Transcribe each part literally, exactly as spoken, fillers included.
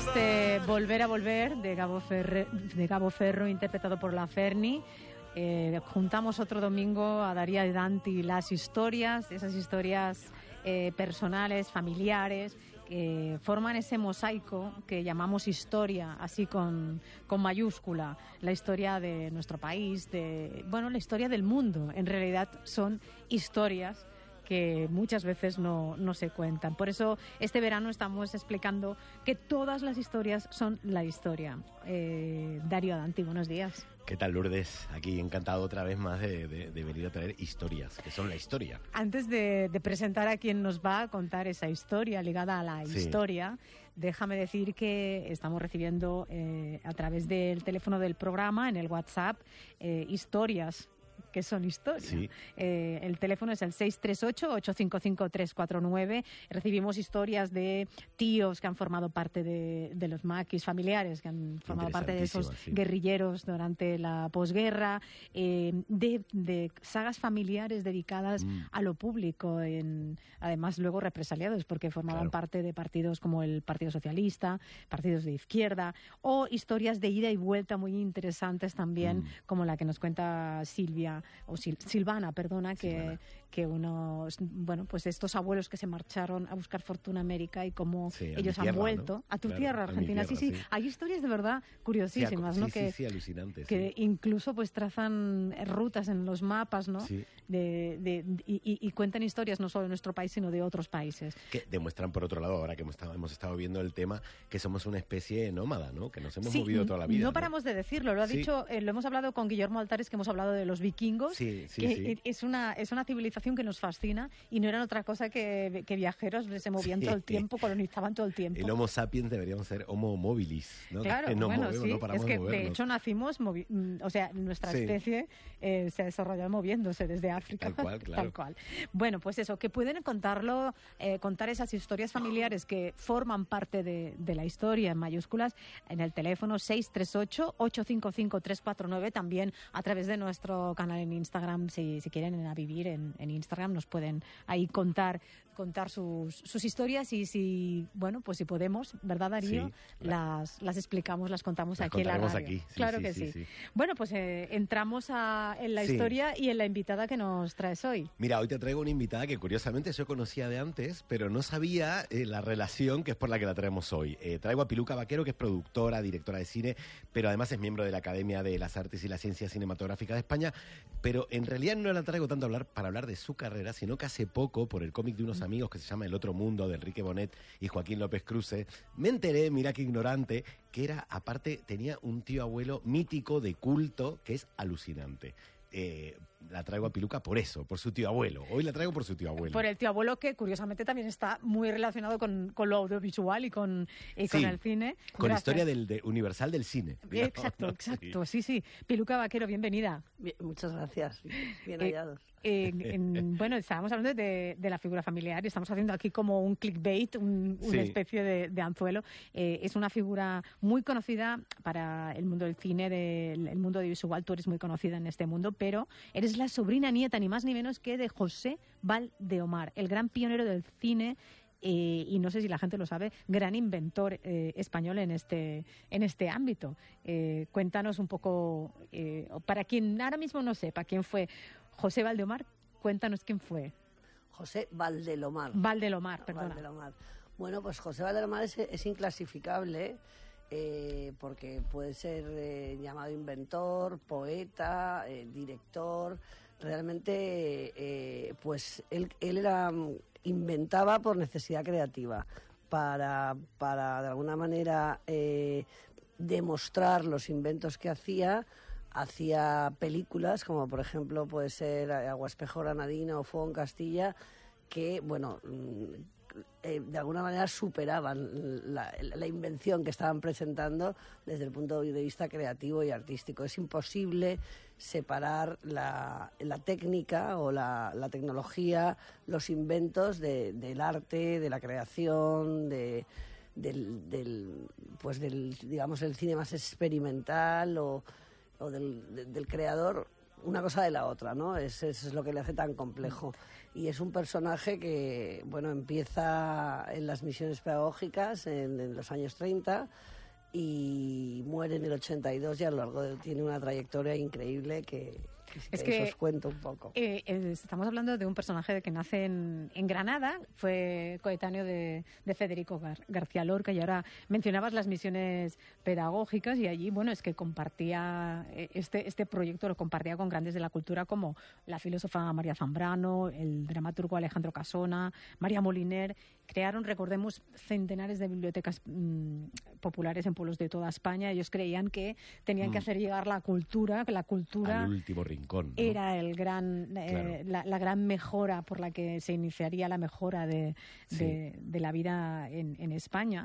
este Volver a Volver de Gabo, Ferre, de Gabo Ferro, interpretado por La Ferni. Eh, juntamos otro domingo a Darío y Danti las historias, esas historias eh, personales, familiares, que forman ese mosaico que llamamos historia, así con, con mayúscula, la historia de nuestro país, de bueno, la historia del mundo. En realidad son historias que muchas veces no, no se cuentan. Por eso este verano estamos explicando que todas las historias son la historia. Eh, Darío Danti, buenos días. ¿Qué tal, Lourdes? Aquí encantado otra vez más de, de, de venir a traer historias, que son la historia. Antes de, de presentar a quien nos va a contar esa historia ligada a la sí. historia, déjame decir que estamos recibiendo eh, a través del teléfono del programa, en el WhatsApp, eh, historias que son historia. Sí. Eh, el teléfono es el seis tres ocho, ocho cinco cinco, tres cuatro nueve. Recibimos historias de tíos que han formado parte de, de los maquis, familiares que han formado parte de esos sí. guerrilleros durante la posguerra, eh, de, de sagas familiares dedicadas mm. a lo público, en, además luego represaliados porque formaban claro. parte de partidos como el Partido Socialista, partidos de izquierda, o historias de ida y vuelta muy interesantes también, mm. como la que nos cuenta Silvia o Sil Silvana, perdona, que, Silvana. que unos, bueno, pues estos abuelos que se marcharon a buscar fortuna a América y cómo sí, ellos tierra, han vuelto ¿no? a tu claro, tierra, Argentina. A tierra, sí, sí, sí, hay historias de verdad curiosísimas, sí, ¿no? Sí, que, sí, alucinantes. Que sí. incluso pues trazan rutas en los mapas, ¿no? Sí. De, de, de, y, y cuentan historias no solo de nuestro país, sino de otros países. Que demuestran, por otro lado, ahora que hemos estado, hemos estado viendo el tema, que somos una especie nómada, ¿no? Que nos hemos sí, movido toda la vida. No paramos ¿no? de decirlo, lo ha sí. dicho, eh, lo hemos hablado con Guillermo Altares, que hemos hablado de los vikingos. Sí, sí, que sí. Es una, es una civilización que nos fascina y no eran otra cosa que, que viajeros que se movían sí. todo el tiempo, colonizaban todo el tiempo. El Homo sapiens deberíamos ser Homo mobilis, ¿no? Claro, que nos bueno, movemos, sí, no paramos es que de, movernos. de hecho nacimos, o sea, nuestra sí. especie eh, se ha desarrollado moviéndose desde África. Tal cual, claro. Tal cual. Bueno, pues eso, que pueden contarlo, eh, contar esas historias familiares que forman parte de, de la historia en mayúsculas en el teléfono seis tres ocho, ocho cinco cinco, tres cuatro nueve, también a través de nuestro canal en Instagram, si, si quieren a vivir en, en Instagram, nos pueden ahí contar contar sus, sus historias y si, bueno, pues si podemos, ¿verdad, Darío? Sí, las, las explicamos, las contamos las aquí en la radio. Aquí. Sí, claro sí, que sí, sí. sí. Bueno, pues eh, entramos a, en la sí. historia y en la invitada que nos traes hoy. Mira, hoy te traigo una invitada que curiosamente yo conocía de antes, pero no sabía eh, la relación que es por la que la traemos hoy. Eh, traigo a Piluca Vaquero, que es productora, directora de cine, pero además es miembro de la Academia de las Artes y las Ciencias Cinematográficas de España, pero en realidad no la traigo tanto a hablar, para hablar de su carrera, sino que hace poco, por el cómic de unos amigos que se llama El Otro Mundo, de Enrique Bonet y Joaquín López Cruce, me enteré, mira qué ignorante, que era, aparte, tenía un tío abuelo mítico de culto que es alucinante. Eh, la traigo a Piluca por eso, por su tío abuelo. Hoy la traigo por su tío abuelo. Por el tío abuelo, que curiosamente también está muy relacionado con, con lo audiovisual y con, y sí, con el cine. Con la Gracias. historia del de universal del cine. Digamos, exacto, ¿no? exacto, sí, sí. Piluca Vaquero, bienvenida. Bien, muchas gracias, bien hallados. Eh, eh, en, bueno, estábamos hablando de, de la figura familiar y estamos haciendo aquí como un clickbait, un, una sí. especie de, de anzuelo. Eh, es una figura muy conocida para el mundo del cine, del el mundo audiovisual. Tú eres muy conocida en este mundo, pero eres la sobrina nieta, ni más ni menos que de José Valdeomar, el gran pionero del cine. Eh, y no sé si la gente lo sabe, gran inventor eh, español en este en este ámbito. Eh, cuéntanos un poco, eh, para quien ahora mismo no sepa quién fue José Valdeomar, cuéntanos quién fue. José Valdelomar. Valdelomar, perdona. Valdelomar. Bueno, pues José Valdelomar es, es inclasificable, eh, porque puede ser eh, llamado inventor, poeta, eh, director. Realmente, eh, pues él, él era... inventaba por necesidad creativa, para, para de alguna manera eh, demostrar los inventos que hacía. Hacía películas, como por ejemplo puede ser Aguaspejo Granadino o Fuego en Castilla, que, bueno, eh, de alguna manera superaban la, la invención que estaban presentando desde el punto de vista creativo y artístico. Es imposible separar la, la técnica o la, la tecnología, los inventos de, del arte, de la creación, de, del, del, pues del, digamos, el cine más experimental o, o del, de, del creador. una cosa de la otra, ¿no? Es, es lo que le hace tan complejo. Y es un personaje que, bueno, empieza en las misiones pedagógicas en, en los años treinta y muere en el ochenta y dos y a lo largo de, tiene una trayectoria increíble que... Es que que os cuento un poco. Eh, eh, estamos hablando de un personaje que nace en, en Granada, fue coetáneo de, de Federico Gar- García Lorca, y ahora mencionabas las misiones pedagógicas, y allí, bueno, es que compartía este, este proyecto, lo compartía con grandes de la cultura como la filósofa María Zambrano, el dramaturgo Alejandro Casona, María Moliner. Crearon, recordemos, centenares de bibliotecas mmm, populares en pueblos de toda España. Ellos creían que tenían mm. que hacer llegar la cultura, que la cultura... al último rincón, ¿no? Era el gran, eh, claro. la, la gran mejora por la que se iniciaría la mejora de, de, sí. de la vida en, en España.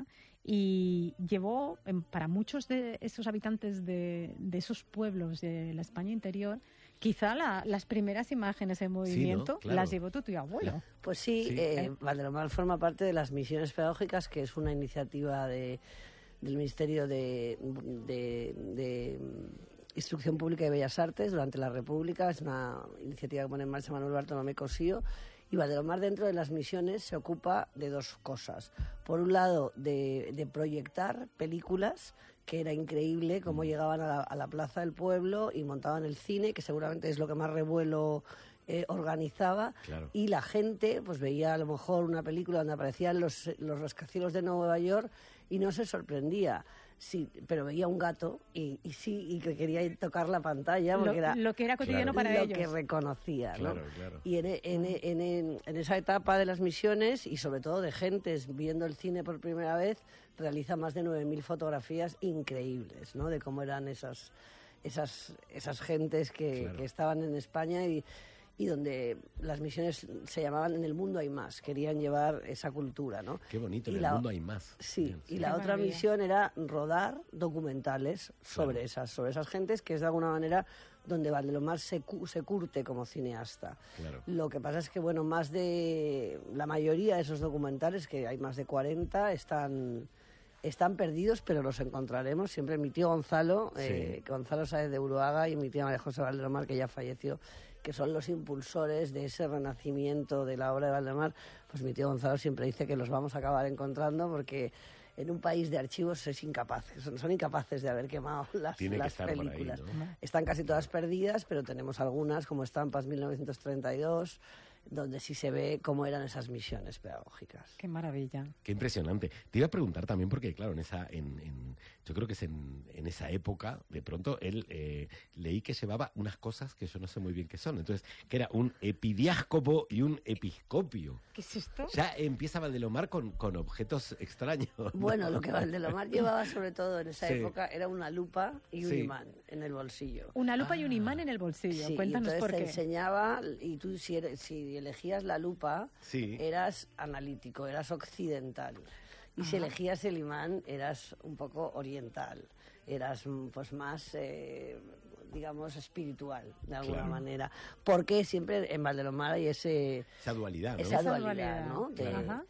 Y llevó, para muchos de esos habitantes de, de esos pueblos de la España interior, quizá la, las primeras imágenes en movimiento, sí, ¿no? Claro. Las llevó tu tío abuelo. Pues sí, sí. Eh, Valdelomar forma parte de las misiones pedagógicas, que es una iniciativa de, del Ministerio de, de, de Instrucción Pública y Bellas Artes durante la República. Es una iniciativa que pone en marcha Manuel Bartolomé Cosío. Y Valdelomar, dentro de las misiones, se ocupa de dos cosas. Por un lado, de, de proyectar películas, que era increíble cómo llegaban a la, a la plaza del pueblo y montaban el cine, que seguramente es lo que más revuelo eh, organizaba. Claro. Y la gente pues veía a lo mejor una película donde aparecían los, los rascacielos de Nueva York y no se sorprendía. Sí, pero veía un gato y, y sí, y que quería tocar la pantalla porque lo, era lo que era cotidiano claro, para lo ellos. que reconocía, ¿no? Claro, claro. Y en, en, en, en, en esa etapa de las misiones y sobre todo de gentes viendo el cine por primera vez, realiza más de nueve mil fotografías increíbles, ¿no? De cómo eran esas esas esas gentes que, claro. que estaban en España y y donde las misiones se llamaban En el mundo hay más, querían llevar esa cultura, ¿no? Qué bonito, y En la, el mundo hay más. Sí, Bien, sí. Y la Qué otra maravilla. misión era rodar documentales sobre claro. esas sobre esas gentes, que es de alguna manera donde Valdelomar se, cu- se curte como cineasta. Claro. Lo que pasa es que, bueno, más de la mayoría de esos documentales, que hay más de cuarenta, están... Están perdidos, pero los encontraremos. Siempre mi tío Gonzalo, sí. eh, Gonzalo Sáez de Uruaga, y mi tía María José Valdelomar, que ya falleció, que son los impulsores de ese renacimiento de la obra de Valdelomar. Pues mi tío Gonzalo siempre dice que los vamos a acabar encontrando porque en un país de archivos es incapaz, son, son incapaces de haber quemado las, las películas. Ahí, ¿no? Están casi todas perdidas, pero tenemos algunas, como Estampas mil novecientos treinta y dos, donde sí se ve cómo eran esas misiones pedagógicas. Qué maravilla. Qué impresionante. Te iba a preguntar también, porque claro, en esa, en, en, yo creo que es en, en esa época, de pronto él eh, leí que llevaba unas cosas que yo no sé muy bien qué son. Entonces, que era un epidiáscopo y un episcopio. ¿Qué es esto? Ya empieza Valdelomar con, con objetos extraños. Bueno, lo que Valdelomar llevaba sobre todo en esa sí. época era una lupa y un sí. imán en el bolsillo. Una lupa ah. y un imán en el bolsillo. Sí, Cuéntanos y entonces por te qué. enseñaba, y tú si, eres, si elegías la lupa, sí. eras analítico, eras occidental. Y Ajá. si elegías el imán, eras un poco oriental. Eras pues más, eh, digamos, espiritual, de alguna claro. manera. Porque siempre en Valdelomar hay ese... Esa dualidad, ¿no? Esa Esa dualidad, ¿no? De, claro. Ajá.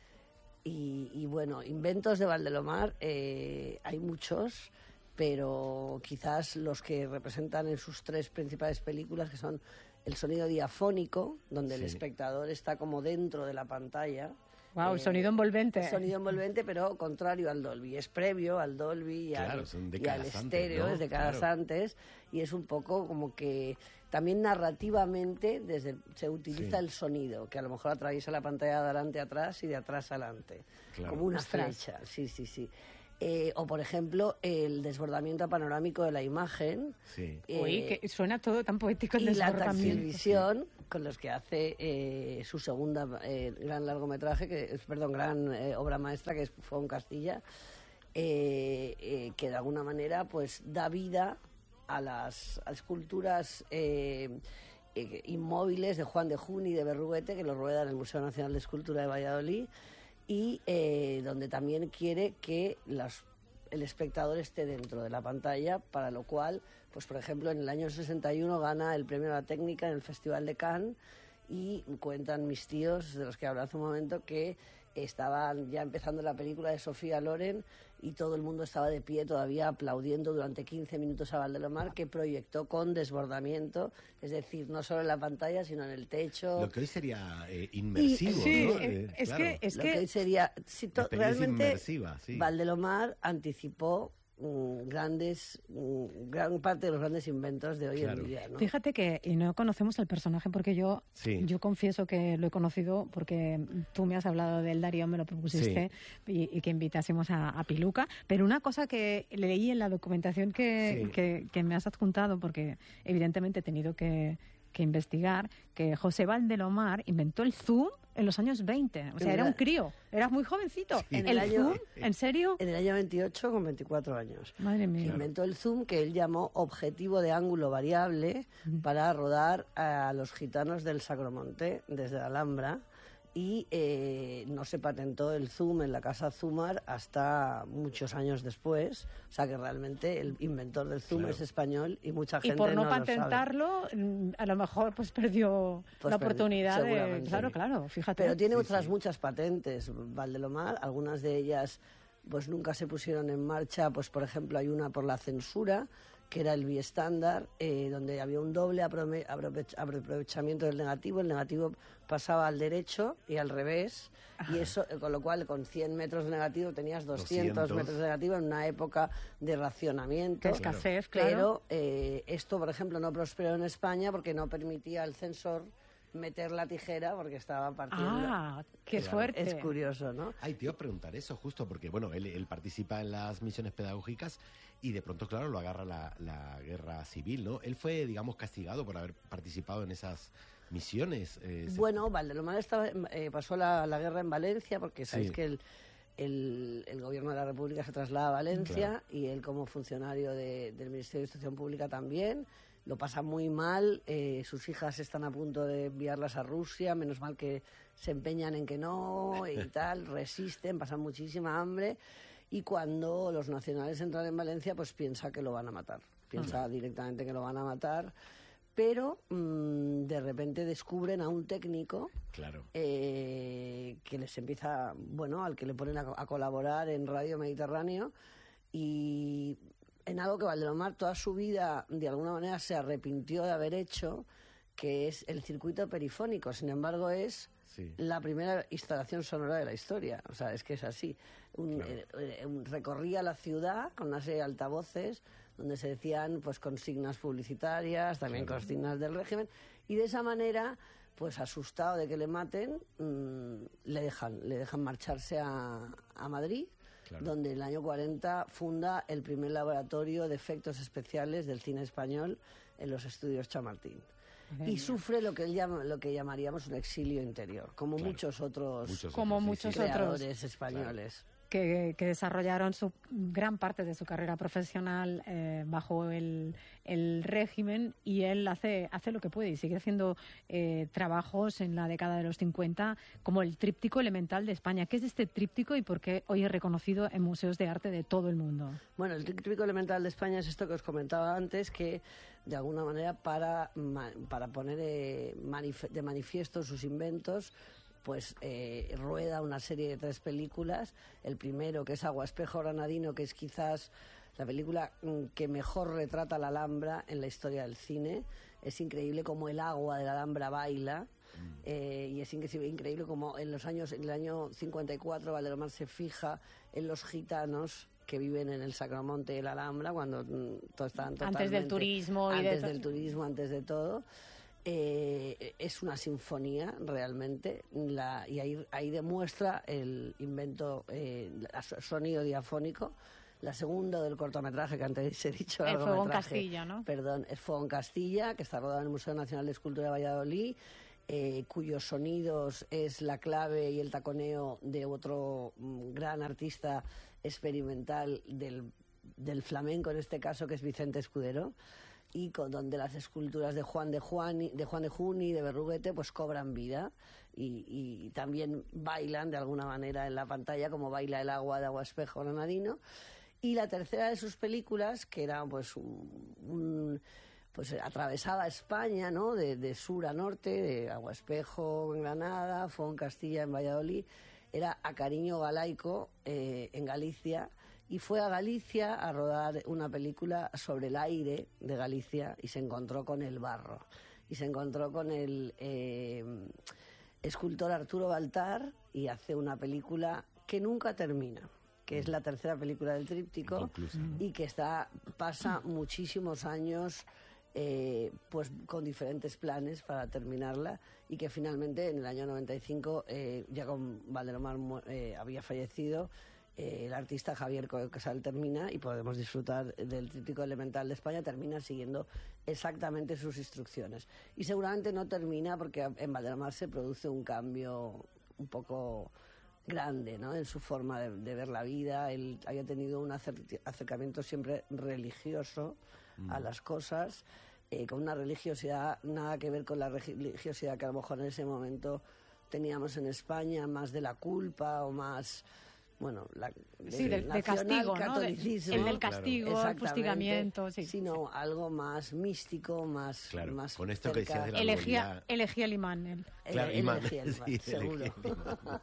Y, y bueno, inventos de Valdelomar eh, hay muchos, pero quizás los que representan en sus tres principales películas, que son el sonido diafónico, donde sí. el espectador está como dentro de la pantalla. Wow, eh, sonido envolvente. Sonido envolvente, pero contrario al Dolby. Es previo al Dolby y, claro, al, son y al estéreo, antes, ¿no? es décadas claro. antes, y es un poco como que también narrativamente desde se utiliza sí. el sonido, que a lo mejor atraviesa la pantalla de adelante a atrás y de atrás adelante, claro. como una Ostras. flecha. Sí, sí, sí. Eh, o, por ejemplo, el desbordamiento panorámico de la imagen. Sí. Eh, Uy, que suena todo tan poético el y desbordamiento. La taxilvisión, sí. con los que hace eh, su segunda eh, gran largometraje, que es, perdón, gran eh, obra maestra, que es Fuego en Castilla, eh, eh, que de alguna manera pues da vida a las a esculturas eh, eh, inmóviles de Juan de Juni y de Berruguete, que lo rueda en el Museo Nacional de Escultura de Valladolid, y eh, donde también quiere que las, el espectador esté dentro de la pantalla, para lo cual, pues por ejemplo, en el año sesenta y uno gana el premio a la técnica en el Festival de Cannes, y cuentan mis tíos, de los que hablé hace un momento, que estaban ya empezando la película de Sofía Loren y todo el mundo estaba de pie todavía aplaudiendo durante quince minutos a Valdelomar, que proyectó con desbordamiento, es decir, no solo en la pantalla, sino en el techo. Lo que hoy sería eh, inmersivo, y, sí, ¿no? Eh, es claro. que es Lo que, que hoy sería... Sí, to, realmente, inmersiva, sí. Valdelomar anticipó Mm, grandes, mm, gran parte de los grandes inventos de hoy claro. en día, ¿no? Fíjate que, y no conocemos al personaje porque yo sí. yo confieso que lo he conocido porque tú me has hablado del Darío, me lo propusiste sí. y, y que invitásemos a, a Piluca, pero una cosa que leí en la documentación que, sí. que, que me has adjuntado, porque evidentemente he tenido que, que investigar, que José Valdelomar inventó el zoom en los años veinte, o sea, era un crío, era muy jovencito. Sí. En ¿El, el año, zoom? ¿En serio? En el año veintiocho, con veinticuatro años. Madre mía. Inventó el zoom, que él llamó objetivo de ángulo variable, uh-huh. para rodar a los gitanos del Sacromonte desde la Alhambra, y eh, no se patentó el zoom en la casa Zumar hasta muchos años después. O sea que realmente el inventor del zoom claro. es español y mucha gente y por no, no patentarlo lo sabe. A lo mejor pues perdió pues la oportunidad de... Claro, claro, fíjate. Pero tiene sí, otras sí. muchas patentes Valdelomar, algunas de ellas pues nunca se pusieron en marcha. Pues por ejemplo hay una por la censura, que era el biestándar, eh, donde había un doble aprove- aprovech- aprovechamiento del negativo. El negativo pasaba al derecho y al revés, Ajá. y eso, eh, con lo cual con cien metros de negativo tenías doscientos, doscientos metros de negativo en una época de racionamiento. Escasez, claro. Pero eh, esto, por ejemplo, no prosperó en España porque no permitía al censor meter la tijera porque estaba partiendo. Ah, qué claro. fuerte. Es curioso, ¿no? Ay, te iba a preguntar eso justo porque, bueno, él, él participa en las misiones pedagógicas y de pronto, claro, lo agarra la, la guerra civil, ¿no? Él fue, digamos, castigado por haber participado en esas misiones. Eh, bueno, Valdelomar estaba, eh, pasó la, la guerra en Valencia porque sabéis sí. que el, el, el gobierno de la República se traslada a Valencia, claro. y él como funcionario de, del Ministerio de Instrucción Pública también. Lo pasa muy mal, eh, sus hijas están a punto de enviarlas a Rusia, menos mal que se empeñan en que no y tal, resisten, pasan muchísima hambre, y cuando los nacionales entran en Valencia pues piensa que lo van a matar, piensa uh-huh. directamente que lo van a matar, pero mmm, de repente descubren a un técnico claro. eh, que les empieza, bueno, al que le ponen a, a colaborar en Radio Mediterráneo, y en algo que Valdelomar toda su vida de alguna manera se arrepintió de haber hecho, que es el circuito perifónico. Sin embargo, es sí. la primera instalación sonora de la historia. O sea, es que es así. Un, claro. eh, un, recorría la ciudad con una serie de altavoces donde se decían pues consignas publicitarias, también claro. consignas del régimen, y de esa manera, pues asustado de que le maten, mmm, le dejan, le dejan marcharse a, a Madrid. Claro. Donde en el año cuarenta funda el primer laboratorio de efectos especiales del cine español en los estudios Chamartín. Genial. Y sufre lo que él llama, lo que llamaríamos un exilio interior, como claro. muchos otros, muchos como otros, muchos sí, sí. creadores otros. españoles. Claro. Que, que desarrollaron su gran parte de su carrera profesional eh, bajo el, el régimen, y él hace hace lo que puede y sigue haciendo eh, trabajos en la década de los cincuenta como el tríptico elemental de España. ¿Qué es este tríptico y por qué hoy es reconocido en museos de arte de todo el mundo? Bueno, el tríptico elemental de España es esto que os comentaba antes, que de alguna manera para, para poner eh, manif- de manifiesto sus inventos, pues eh, rueda una serie de tres películas. El primero, que es Agua Espejo Granadino, que es quizás la película que mejor retrata la Alhambra en la historia del cine. Es increíble cómo el agua de la Alhambra baila, mm. eh, y es increíble, increíble cómo en los años, en el año cincuenta y cuatro Valdelomar se fija en los gitanos que viven en el Sacromonte de la Alhambra, cuando mm, todo estaban totalmente... Antes del turismo. Antes y de del turismo, antes de todo. Eh, es una sinfonía realmente, la, y ahí, ahí demuestra el invento, eh, el sonido diafónico. La segunda del cortometraje que antes he dicho, el Fuego en Castilla, ¿no? Perdón, es Fuego en Castilla, que está rodado en el Museo Nacional de Escultura de Valladolid, eh, cuyos sonidos es la clave y el taconeo de otro mm, gran artista experimental del, del flamenco, en este caso, que es Vicente Escudero, y con, donde las esculturas de Juan de Juani, de Juan de Juni, de Berruguete, pues cobran vida y, y también bailan de alguna manera en la pantalla, como baila el agua de Agua Espejo Granadino. Y la tercera de sus películas, que era pues un, un pues atravesaba España, ¿no? De, de sur a norte, de Agua Espejo en Granada, Fuego en Castilla en Valladolid, era A Cariño Galaico, eh, en Galicia, y fue a Galicia a rodar una película sobre el aire de Galicia y se encontró con el barro. Y se encontró con el eh, escultor Arturo Baltar y hace una película que nunca termina, que es la tercera película del tríptico. Inconclusa. Y que está pasa muchísimos años eh, pues con diferentes planes para terminarla, y que finalmente en el año noventa y cinco, eh, ya con Valdelomar eh, había fallecido, Eh, el artista Javier Casal termina y podemos disfrutar del Tríptico Elemental de España. Termina siguiendo exactamente sus instrucciones, y seguramente no termina porque en Valdelomar se produce un cambio un poco grande, ¿no?, en su forma de, de ver la vida. Él había tenido un acercamiento siempre religioso mm. a las cosas, eh, con una religiosidad nada que ver con la religiosidad que a lo mejor en ese momento teníamos en España, más de la culpa o más... Bueno, la, de, sí, del de castigo, catolicismo, ¿no? El del castigo, el fustigamiento, sí. Sino algo más místico, más, claro, más con esto cerca. que decías de la elegía, elegía el imán. Él. Claro, el, imán. Elegía el imán, Sí, seguro. elegía el imán.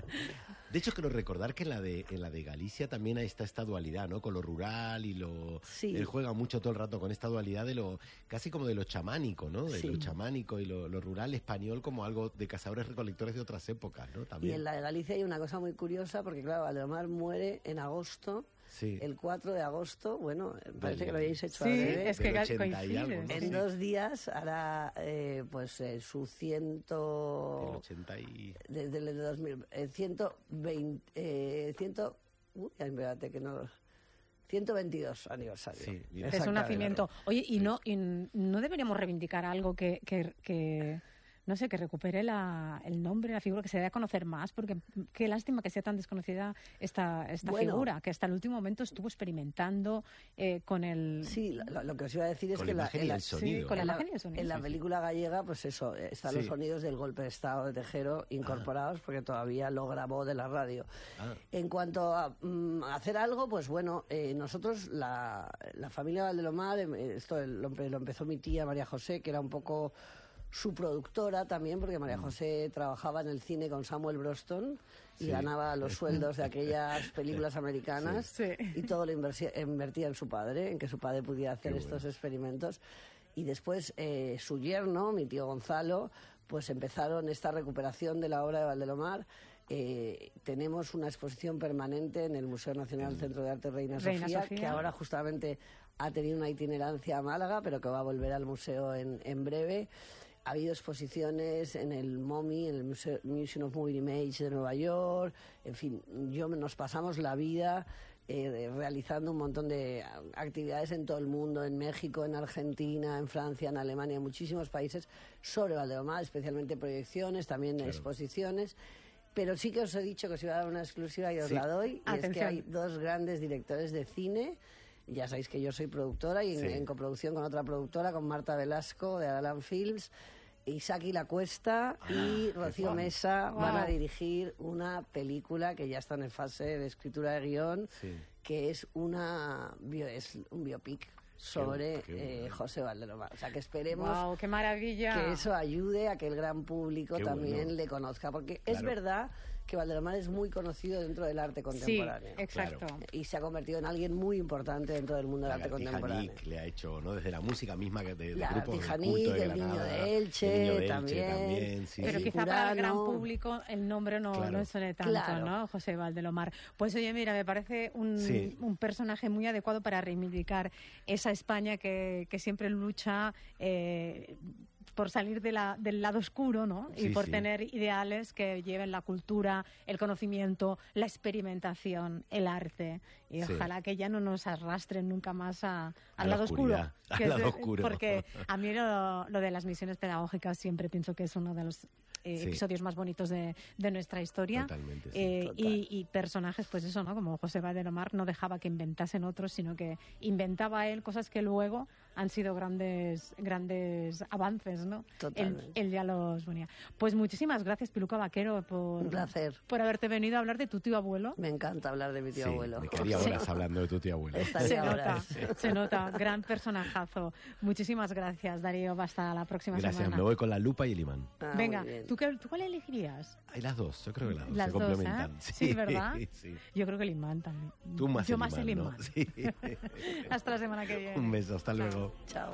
De hecho, quiero recordar que en la de en la de Galicia también está esta dualidad, ¿no? Con lo rural y lo... Sí. Él juega mucho todo el rato con esta dualidad de lo... casi como de lo chamánico, ¿no? De sí. lo chamánico y lo, lo rural español como algo de cazadores recolectores de otras épocas, ¿no? También. Y en la de Galicia hay una cosa muy curiosa, porque claro, Valdelomar muere en agosto, sí. el cuatro de agosto, bueno, parece del, que lo habéis hecho sí, a breve. es que coincide. Algo, ¿no? En sí. dos días hará eh, pues eh, su ciento... El ochenta y... Desde el dos mil... Eh, ciento veinte... Eh, ciento... Uy, espérate que no... ciento veintidós aniversario. Sí, es un nacimiento. Oye, y, sí. no, y no deberíamos reivindicar algo que... que, que... no sé, que recupere la, el nombre, la figura, que se dé a conocer más, porque qué lástima que sea tan desconocida esta, esta bueno, figura, que hasta el último momento estuvo experimentando eh, con el... Sí, lo, lo que os iba a decir es con que la, la, en la, sí, con la, la imagen y el sonido. En la sí, película sí. gallega, pues eso, están sí. los sonidos del golpe de Estado de Tejero incorporados, ah. porque todavía lo grabó de la radio. Ah. En cuanto a um, hacer algo, pues bueno, eh, nosotros, la, la familia Valdelomar, eh, esto lo, lo empezó mi tía María José, que era un poco... su productora también, porque María José trabajaba en el cine con Samuel Broston y sí. ganaba los sueldos de aquellas películas americanas sí. Sí. y todo lo invertía, invertía en su padre, en que su padre pudiera hacer Qué estos bueno. experimentos. Y después eh, su yerno, mi tío Gonzalo, pues empezaron esta recuperación de la obra de Valdelomar. Eh, tenemos una exposición permanente en el Museo Nacional Centro de Arte Reina, Reina Sofía, Sofía, que ahora justamente ha tenido una itinerancia a Málaga, pero que va a volver al museo en, en breve. Ha habido exposiciones en el MoMI, en el Museo, Museum of Moving Image de Nueva York. En fin, yo nos pasamos la vida eh, realizando un montón de actividades en todo el mundo, en México, en Argentina, en Francia, en Alemania, en muchísimos países, sobre Valdelomar, especialmente proyecciones, también claro. exposiciones. Pero sí que os he dicho que os iba a dar una exclusiva y os sí. la doy. Y es que hay dos grandes directores de cine. Ya sabéis que yo soy productora y en, sí. en coproducción con otra productora, con Marta Velasco de Alan Films, Isaki La Cuesta ah, y Rocío Mesa wow. van a dirigir una película que ya está en fase de escritura de guión, sí. que es una bio, es un biopic sobre qué, qué eh, José Valdelomar. O sea, que esperemos wow, qué maravilla. que eso ayude a que el gran público qué también bueno. le conozca, porque claro. es verdad que Valdelomar es muy conocido dentro del arte contemporáneo. Sí, exacto. Claro. Y se ha convertido en alguien muy importante dentro del mundo del arte contemporáneo. Le ha hecho, ¿no? Desde la música misma, de, de la grupos de Tijanic, culto de el Granada, Niño de Elche, el Niño de Elche también. también sí, Pero sí. quizá Curano. para el gran público el nombre no, claro. no suene tanto, claro. ¿no? José Valdelomar. Pues oye, mira, me parece un, sí. un personaje muy adecuado para reivindicar esa España que, que siempre lucha... Eh, por salir de la, del lado oscuro, ¿no? Y sí, por sí. tener ideales que lleven la cultura, el conocimiento, la experimentación, el arte. Y sí. ojalá que ya no nos arrastren nunca más a, a al lado oscuro. Al lado oscuro. Porque a mí lo, lo de las misiones pedagógicas siempre pienso que es uno de los eh, sí. episodios más bonitos de, de nuestra historia. Totalmente, sí. Eh, Total. y, y personajes, pues eso, ¿no? Como José Valdelomar no dejaba que inventasen otros, sino que inventaba él cosas que luego han sido grandes grandes avances, ¿no? Totalmente. Él, él ya los ponía. Pues muchísimas gracias, Piluca Vaquero, por, Un placer. por haberte venido a hablar de tu tío abuelo. Me encanta hablar de mi tío Sí, abuelo. me quedaría horas hablando de tu tío abuelo. Estaría Se horas. nota, se nota. Gran personajazo. Muchísimas gracias, Darío. Hasta la próxima Gracias, semana. me voy con la lupa y el imán. Ah, Venga, muy bien. ¿tú, qué, ¿tú cuál elegirías? Hay las dos, yo creo que las dos Las se dos, complementan. ¿eh? Sí, ¿verdad? Sí. Yo creo que el imán también. Tú más Yo el más el imán, ¿no? imán. Sí. Hasta la semana que viene. Un beso, hasta Chao. luego. Chao.